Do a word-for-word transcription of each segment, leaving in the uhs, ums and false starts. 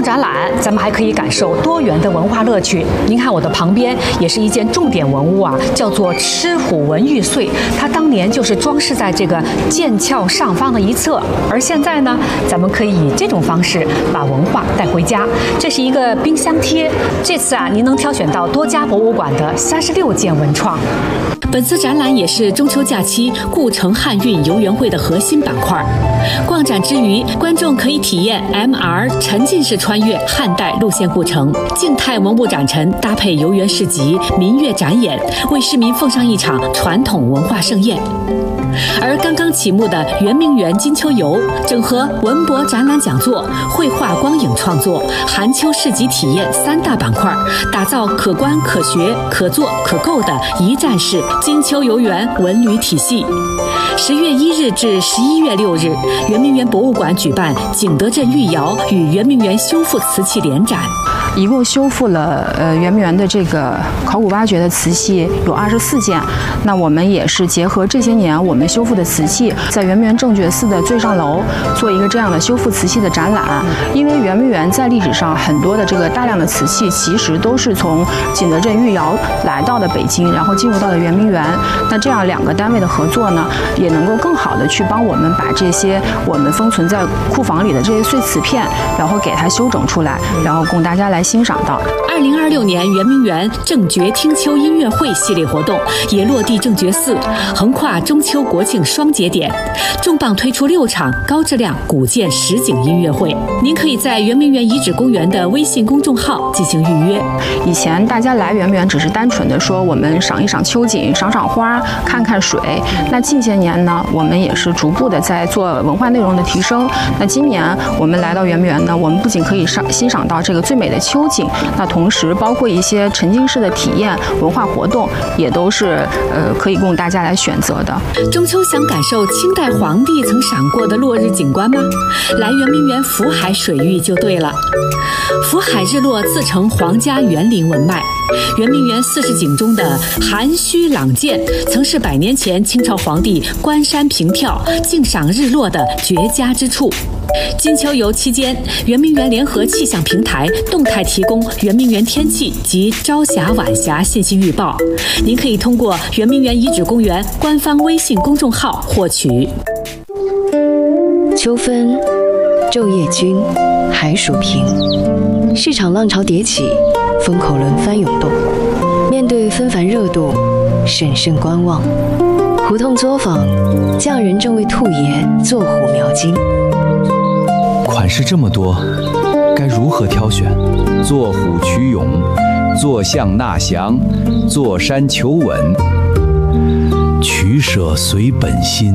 展览，咱们还可以感受多元的文化乐趣。您看我的旁边也是一件重点文物啊，叫做吃虎文玉碎，它当年就是装饰在这个剑鞘上方的一侧，而现在呢，咱们可以以这种方式把文化带回家。这是一个冰箱贴，这次啊，您能挑选到多家博物馆的三十六件文创。本次展览也是中秋假期故城汉韵游园会的核心板块。逛展之余，观众可以体验 M R 沉浸式穿越汉代路线故城，静态文物展陈搭配游园市集、民乐展演，为市民奉上一场传统文化盛宴。而刚刚启幕的圆明园金秋游，整合文博展览讲座、绘画光影创作、寒秋市集体验三大板块，打造可观、可学、可做、可购的一站式金秋游园文旅体系。十月一日至十一月六日，圆明园博物馆举办景德镇御窑与圆明园修复瓷器联展。 一共修复了呃圆明园的这个考古挖掘的瓷器有二十四件。那我们也是结合这些年我们修复的瓷器，在圆明园正觉寺的最上楼做一个这样的修复瓷器的展览。因为圆明园在历史上很多的这个大量的瓷器，其实都是从景德镇御窑来到的北京，然后进入到了圆明园。那这样两个单位的合作呢，也能够更好的去帮我们把这些我们封存在库房里的这些碎瓷片，然后给它修整出来，然后供大家来欣赏到。 二零二六年圆明园正觉听秋音乐会系列活动也落地正觉寺，横跨中秋国庆双节点，重磅推出六场高质量古建实景音乐会。您可以在圆明园遗址公园的微信公众号进行预约。 以前大家来圆明园只是单纯的说我们赏一赏秋景、赏赏花、看看水。那近些年呢，我们也是逐步的在做文化内容的提升。那今年我们来到圆明园呢，我们不仅可以上欣赏到这个最美的秋景，那同时包括一些沉浸式的体验文化活动，也都是呃可以供大家来选择的。 中秋想感受清代皇帝曾赏过的落日景观吗？来圆明园福海水域就对了。福海日落自成皇家园林文脉，圆明园四十景中的含虚朗见，曾是百年前清朝皇帝观山凭吊、静赏日落的绝佳之处。金秋游期间，圆明园联合气象平台动态提供圆明园天气及朝霞晚霞信息预报，您可以通过圆明园遗址公园官方微信公众号获取。 秋分，昼夜均，海曙平，市场浪潮迭起，风口轮番涌动。面对纷繁热度，审慎观望。胡同作坊，匠人正为兔爷做虎描金。 款式这么多，该如何挑选？坐虎取勇，坐象纳降，坐山求稳，取舍随本心。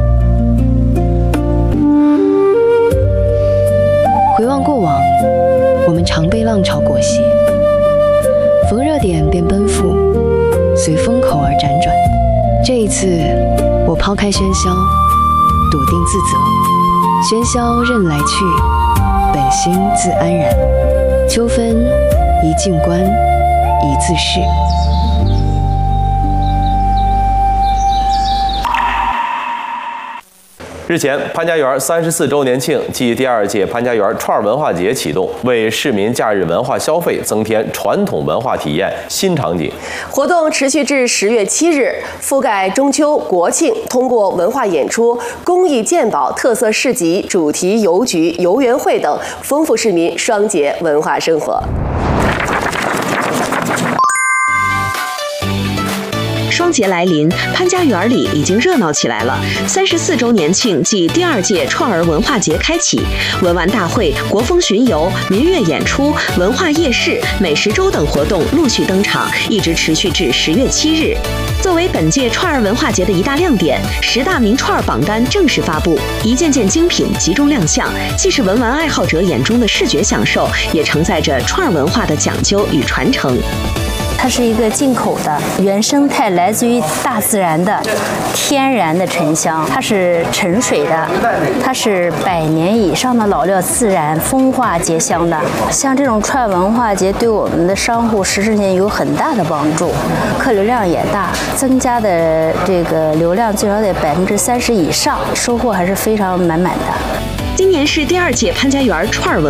回望过往，我们常被浪潮裹挟，逢热点便奔赴，随风口而辗转。这一次，我抛开喧嚣，笃定自责。喧嚣任来去，本心自安然。秋分，宜静观，宜自适。 日前，潘家园三十四周年庆暨第二届潘家园串儿文化节启动，为市民假日文化消费增添传统文化体验新场景。 活动持续至十月七日，覆盖中秋、国庆，通过文化演出、工艺鉴宝、特色市集、主题邮局、游园会等，丰富市民双节文化生活。 双节来临，潘家园里已经热闹起来了。三十四周年庆暨第二届串儿文化节开启，文玩大会、国风巡游、民乐演出、文化夜市、美食周等活动陆续登场，一直持续至十月七日。作为本届串儿文化节的一大亮点，十大名串儿榜单正式发布，一件件精品集中亮相，既是文玩爱好者眼中的视觉享受，也承载着串儿文化的讲究与传承。 它是一个进口的原生态，来自于大自然的天然的沉香，它是沉水的，它是百年以上的老料，自然风化结香的。像这种串文化节对我们的商户实质性有很大的帮助，客流量也大，增加的这个流量最少得百分之三十以上，收获还是非常满满的。 今年是第二届潘家园串儿文